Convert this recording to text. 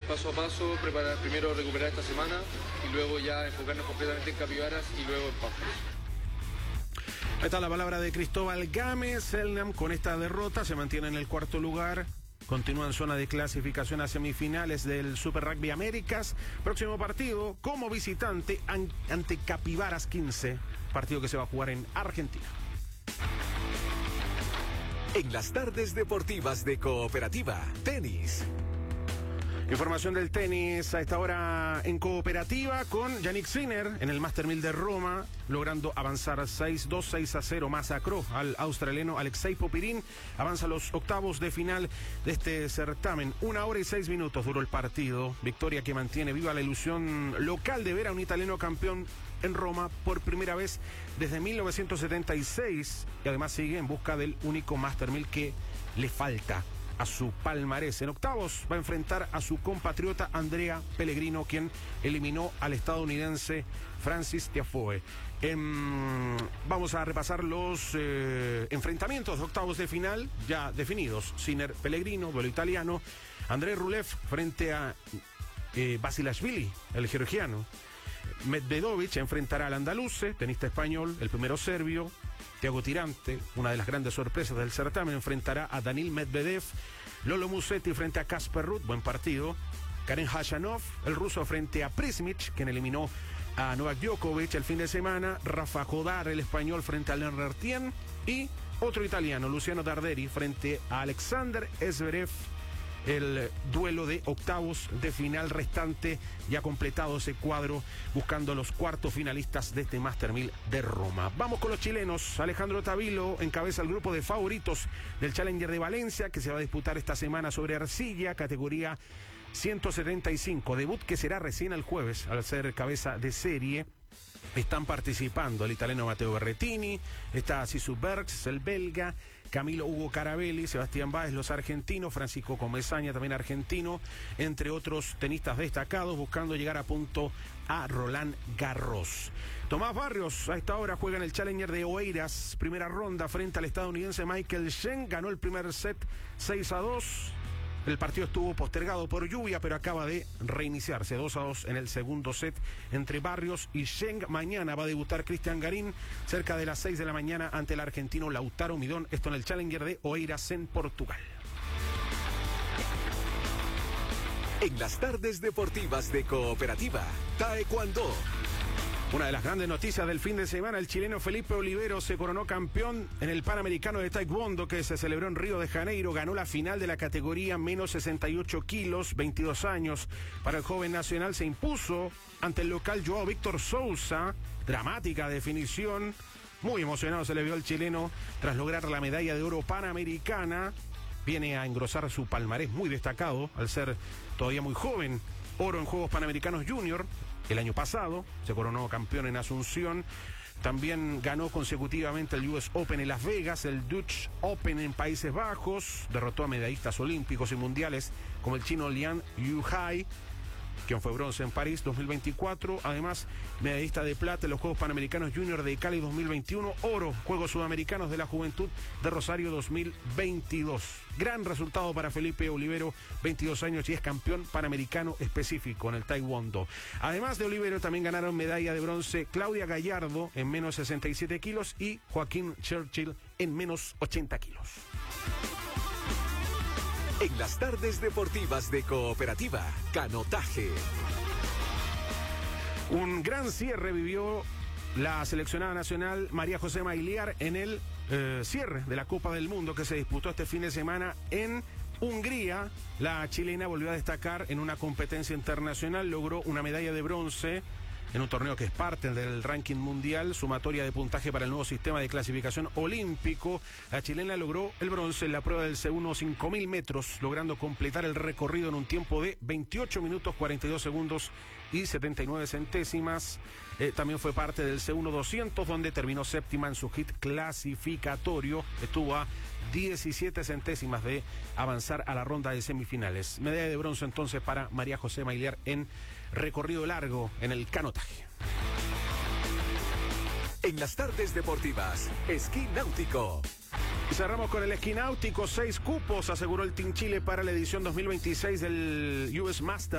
paso a paso, preparar, primero recuperar esta semana y luego ya enfocarnos completamente en capibaras y luego en pájaros. Ahí está la palabra de Cristóbal Gámez. Selknam con esta derrota se mantiene en el cuarto lugar. Continúa en zona de clasificación a semifinales del Super Rugby Américas. Próximo partido como visitante ante Capibaras 15. Partido que se va a jugar en Argentina. En las tardes deportivas de Cooperativa, tenis. Información del tenis a esta hora en Cooperativa con Yannick Sinner en el Master 1000 de Roma, logrando avanzar 6-2, 6-0. Masacró al australiano Alexei Popirín. Avanza a los octavos de final de este certamen. 1 hora y 6 minutos duró el partido. Victoria que mantiene viva la ilusión local de ver a un italiano campeón en Roma por primera vez desde 1976. Y además sigue en busca del único Master 1000 que le falta a su palmarés. En octavos va a enfrentar a su compatriota Andrea Pellegrino, quien eliminó al estadounidense Francis Tiafoe. Vamos a repasar los enfrentamientos de octavos de final ya definidos. Sinner Pellegrino, duelo italiano. Andrei Rublev frente a Basilashvili, el georgiano. Medvedovic enfrentará al andaluce, tenista español, el primero serbio. Thiago Tirante, una de las grandes sorpresas del certamen, enfrentará a Danil Medvedev. Lolo Musetti frente a Casper Ruud, buen partido. Karen Khachanov, el ruso, frente a Prismic, quien eliminó a Novak Djokovic el fin de semana. Rafa Jodar, el español, frente a Lennart Tien. Y otro italiano, Luciano Darderi, frente a Alexander Zverev. El duelo de octavos de final restante, ya completado ese cuadro, buscando los cuartos finalistas de este Master 1000 de Roma. Vamos con los chilenos. Alejandro Tavilo encabeza el grupo de favoritos del Challenger de Valencia, que se va a disputar esta semana sobre arcilla, categoría 175, debut que será recién el jueves al ser cabeza de serie. Están participando el italiano Matteo Berrettini, está Sisu Bergs, el belga, Camilo Hugo Carabelli, Sebastián Báez, los argentinos, Francisco Comesaña, también argentino, entre otros tenistas destacados, buscando llegar a punto a Roland Garros. Tomás Barrios a esta hora juega en el Challenger de Oeiras, primera ronda frente al estadounidense Michael Shen, ganó el primer set 6-2. El partido estuvo postergado por lluvia, pero acaba de reiniciarse 2-2 en el segundo set entre Barrios y Sheng. Mañana va a debutar Cristian Garín cerca de las 6 de la mañana ante el argentino Lautaro Midón. Esto en el Challenger de Oeiras en Portugal. En las tardes deportivas de Cooperativa, Taekwondo. Una de las grandes noticias del fin de semana, el chileno Felipe Olivero se coronó campeón en el Panamericano de Taekwondo que se celebró en Río de Janeiro. Ganó la final de la categoría menos 68 kilos, 22 años. Para el joven nacional se impuso ante el local Joao Víctor Sousa. Dramática definición. Muy emocionado se le vio al chileno tras lograr la medalla de oro panamericana. Viene a engrosar su palmarés muy destacado al ser todavía muy joven. Oro en Juegos Panamericanos Junior el año pasado, se coronó campeón en Asunción. También ganó consecutivamente el US Open en Las Vegas, el Dutch Open en Países Bajos. Derrotó a medallistas olímpicos y mundiales como el chino Lian Yuhai, quien fue bronce en París 2024. Además, medallista de plata en los Juegos Panamericanos Junior de Cali 2021. Oro, Juegos Sudamericanos de la Juventud de Rosario 2022. Gran resultado para Felipe Olivero, 22 años, y es campeón panamericano específico en el Taekwondo. Además de Olivero, también ganaron medalla de bronce Claudia Gallardo en menos 67 kilos y Joaquín Churchill en menos 80 kilos. En las tardes deportivas de Cooperativa, canotaje. Un gran cierre vivió la seleccionada nacional María José Mailiar en el cierre de la Copa del Mundo que se disputó este fin de semana en Hungría. La chilena volvió a destacar en una competencia internacional, logró una medalla de bronce en un torneo que es parte del ranking mundial, sumatoria de puntaje para el nuevo sistema de clasificación olímpico. La chilena logró el bronce en la prueba del C1 5000 metros, logrando completar el recorrido en un tiempo de 28 minutos 42 segundos y 79 centésimas. También fue parte del C1 200, donde terminó séptima en su hit clasificatorio. Estuvo a 17 centésimas de avanzar a la ronda de semifinales. Medalla de bronce entonces para María José Mailiar en recorrido largo en el canotaje. En las tardes deportivas, esquí náutico. Y cerramos con el esquí náutico. 6 cupos aseguró el Team Chile para la edición 2026 del US Masters.